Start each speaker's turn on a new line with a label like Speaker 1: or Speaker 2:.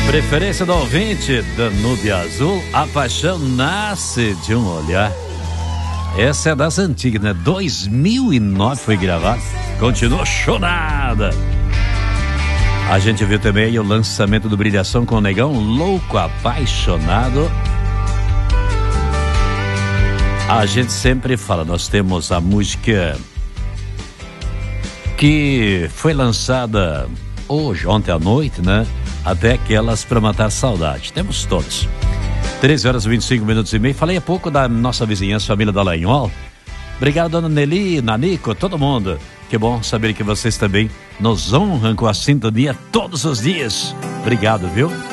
Speaker 1: Preferência do ouvinte, Danúbio Azul, a paixão nasce de um olhar. Essa é das antigas, né? 2009 foi gravada, continua chorada. A gente viu também o lançamento do Brilhação com o Negão, Louco Apaixonado. A gente sempre fala, nós temos a música que foi lançada hoje, ontem à noite, né? Até aquelas para matar saudade. Temos todos. 13h25 e meio. Falei há pouco da nossa vizinhança, família da Lanhol. Obrigado, dona Nelly, Nanico, todo mundo. Que bom saber que vocês também nos honram com a sintonia todos os dias. Obrigado, viu?